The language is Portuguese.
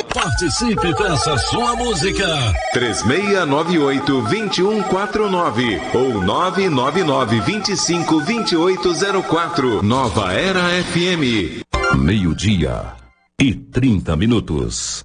Participe, peça sua música. 3698-2149 ou 999-252804. Nova Era FM. 12:30.